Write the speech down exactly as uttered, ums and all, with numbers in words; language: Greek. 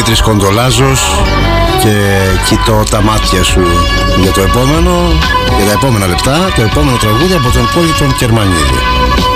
Δημήτρης Κοντολάζος και κοιτώ τα μάτια σου για το επόμενο, για τα επόμενα λεπτά, το επόμενο τραγούδι από τον Πόλη τον Κερμανίδη.